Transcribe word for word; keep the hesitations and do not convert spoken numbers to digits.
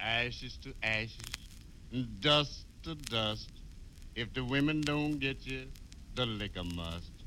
ashes to ashes, and dust to dust. If the women don't get you, the liquor must.